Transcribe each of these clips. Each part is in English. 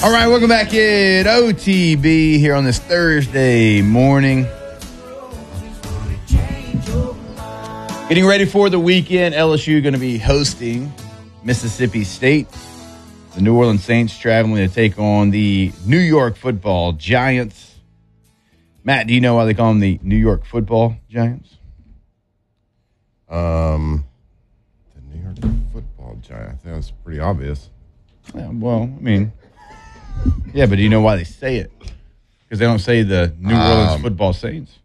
All right, welcome back in OTB here on this Thursday morning. Getting ready for the weekend. LSU going to be hosting Mississippi State. The New Orleans Saints traveling to take on the New York Football Giants. Matt, do you know why they call them the New York Football Giants? The New York Football Giants. I think that's pretty obvious. Yeah, well, I mean, yeah, but do you know why they say it? Because they don't say the New Orleans Football Saints.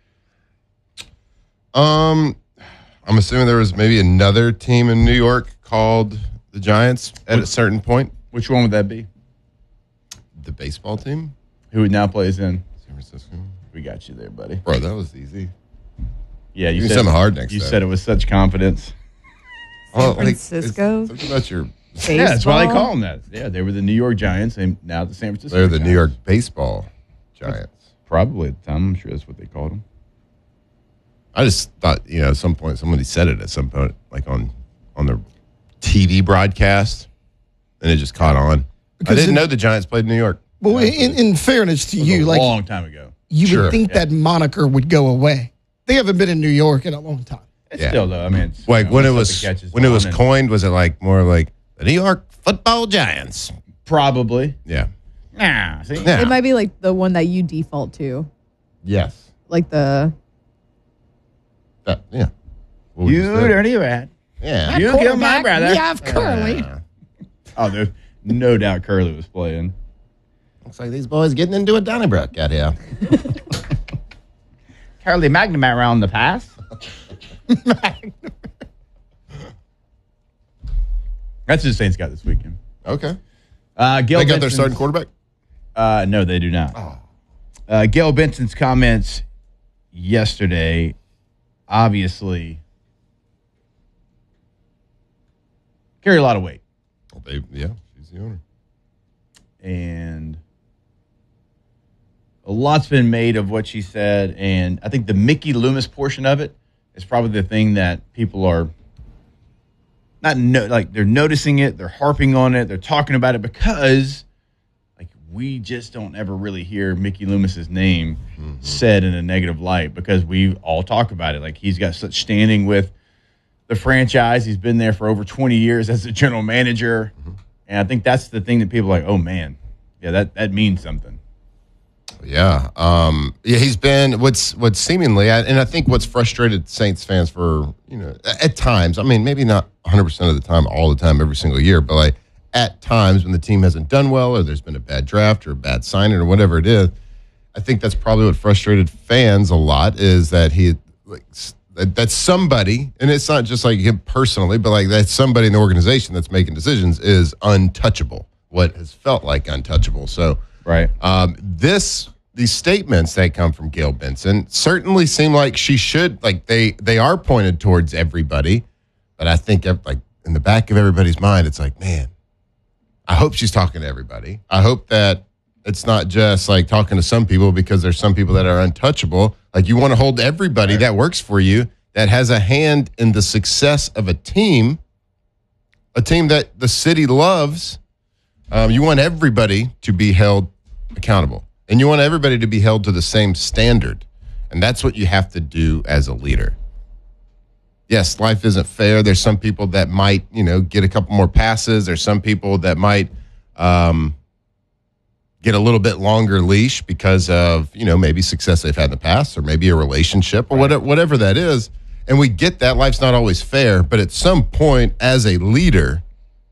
I'm assuming there was maybe another team in New York called the Giants at a certain point. Which one would that be? The baseball team? Who now plays in San Francisco. We got you there, buddy. Bro, that was easy. Yeah, you Give me said something hard next You time. said it with such confidence. San Francisco. Something about your. Baseball. Yeah, that's why they call them that. Yeah, they were the New York Giants, and now the San Francisco. They're the Giants. New York baseball Giants. Probably at the time. I'm sure that's what they called them. I just thought, at some point somebody said it at some point, like on the TV broadcast, and it just caught on. Because I didn't know the Giants played in New York. Well, in fairness to It was you, a like long time ago. you Sure. would think that moniker would go away. They haven't been in New York in a long time. It's Yeah. still though. I mean, it's, Like when it unless was something catches when it was on and- coined, was it like more like the New York Football Giants? probably. Yeah. Nah, see, Yeah. It might be like the one that you default to, Yes. like the. Yeah. What would you say? dirty rat. Yeah. You killed my brother. Yeah, Curly. Oh, there's no doubt Curly was playing. Looks like these boys getting into a Donnybrook out here. Curly McNamara around the pass. That's who the Saints got this weekend. Okay. Gail They got their Benson's- starting quarterback? No, they do not. Gail Benson's comments yesterday obviously carry a lot of weight. Well, she's the owner. And a lot's been made of what she said. And I think the Mickey Loomis portion of it is probably the thing that people are they're noticing it, they're harping on it, they're talking about it because we just don't ever really hear Mickey Loomis's name said in a negative light because we all talk about it. Like he's got such standing with the franchise. He's been there for over 20 years as a general manager. And I think that's the thing that people are like, oh man, yeah, that means something. Yeah. He's been what's seemingly, and I think what's frustrated Saints fans for, at times, I mean, maybe not 100% of the time, all the time, every single year, but like at times when the team hasn't done well or there's been a bad draft or a bad signing or whatever it is, I think that's probably what frustrated fans a lot is that that's somebody, and it's not just like him personally, but like that's somebody in the organization that's making decisions is untouchable, what has felt like untouchable. So, Right. These statements that come from Gail Benson certainly seem like she should, like they are pointed towards everybody, but I think like in the back of everybody's mind, it's like, man, I hope she's talking to everybody. I hope that it's not just like talking to some people because there's some people that are untouchable. Like you want to hold everybody that works for you that has a hand in the success of a team that the city loves. You want everybody to be held accountable, and you want everybody to be held to the same standard, and that's what you have to do as a leader. Yes, life isn't fair. There's some people that might, get a couple more passes. There's some people that might get a little bit longer leash because of, maybe success they've had in the past or maybe a relationship or whatever that is. And we get that life's not always fair, but at some point as a leader,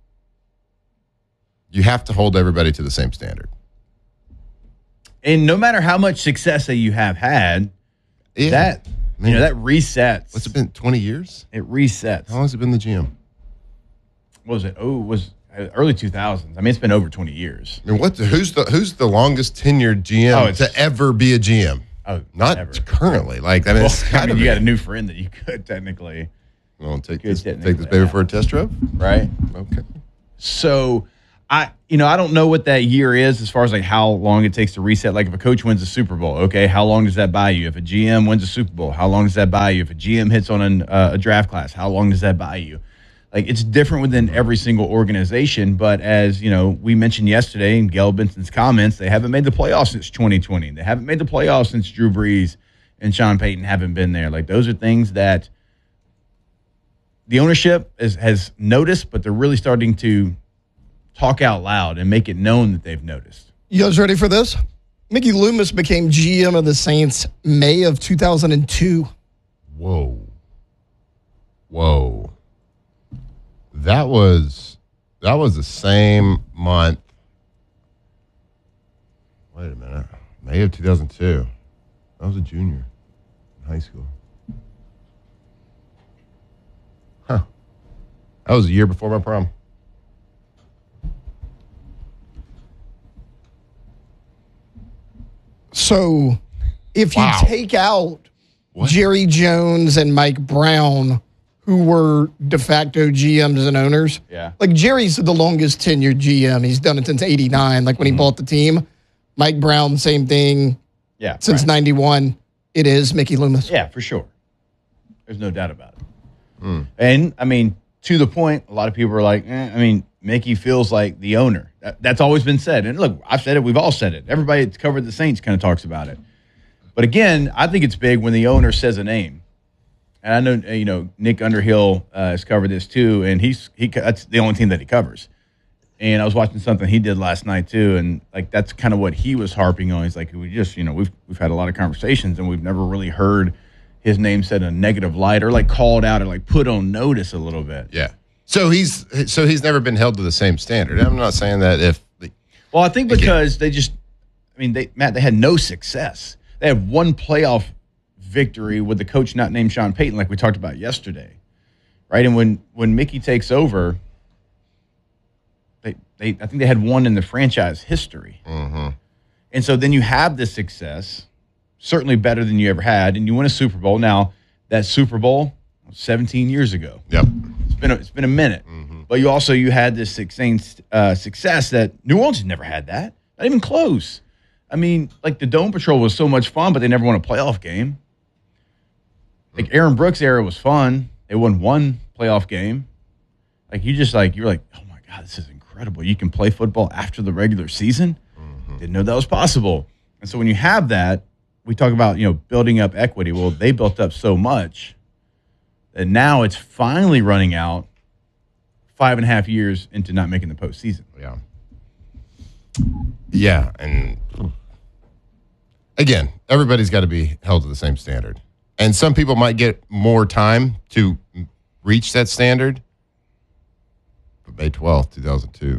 you have to hold everybody to the same standard. And no matter how much success that you have had, that resets. What's it been, 20 years? It resets. How long has it been the GM? What was it? Oh, it was early 2000s. I mean, it's been over 20 years. I mean, who's the longest tenured GM to ever be a GM? Oh, not ever. Currently. Like, I mean, it's gotta you be. got a new friend that you could technically, Well, take Good this technically, baby yeah. for a test drive? right? Okay. So I don't know what that year is as far as like how long it takes to reset. Like if a coach wins a Super Bowl, okay, how long does that buy you? If a GM wins a Super Bowl, how long does that buy you? If a GM hits on a draft class, how long does that buy you? Like, it's different within every single organization. But as, we mentioned yesterday in Gail Benson's comments, they haven't made the playoffs since 2020. They haven't made the playoffs since Drew Brees and Sean Payton haven't been there. Like, those are things that the ownership has noticed, but they're really starting to talk out loud and make it known that they've noticed. You guys ready for this? Mickey Loomis became GM of the Saints May of 2002. Whoa. That was the same month. Wait a minute. May of 2002. I was a junior in high school. Huh. That was a year before my prom. So if you Wow. take out Jerry Jones and Mike Brown, who were de facto GMs and owners, Yeah. like Jerry's the longest tenured GM. He's done it since 89, like when he bought the team. Mike Brown, same thing Yeah. since right. 91. It is Mickey Loomis. Yeah, for sure. There's no doubt about it. And, I mean, to the point, a lot of people are like, Mickey feels like the owner. That's always been said. And look, I've said it. We've all said it. Everybody that's covered the Saints kind of talks about it. But again, I think it's big when the owner says a name. And I know, Nick Underhill has covered this too, and that's the only team that he covers. And I was watching something he did last night too, and like that's kind of what he was harping on. He's like, we just, we've had a lot of conversations, and we've never really heard his name said in a negative light or like called out or like put on notice a little bit. Yeah. So he's never been held to the same standard. I'm not saying that if Well, I think because they had no success. They had one playoff victory with the coach not named Sean Payton, like we talked about yesterday, right? And when Mickey takes over, I think they had one in the franchise history. Mm-hmm. And so then you have this success, certainly better than you ever had, and you win a Super Bowl. Now, that Super Bowl, 17 years ago. Yep. It's been a minute. Mm-hmm. But you had this success that New Orleans had never had that. Not even close. I mean, like the Dome Patrol was so much fun, but they never won a playoff game. Like Aaron Brooks' era was fun. They won one playoff game. Like you're like, oh my God, this is incredible. You can play football after the regular season. Mm-hmm. Didn't know that was possible. And so when you have that, we talk about, building up equity. Well, they built up so much that now it's finally running out 5.5 years into not making the postseason. Yeah. Yeah. And again, everybody's got to be held to the same standard. And some people might get more time to reach that standard. But May 12th, 2002.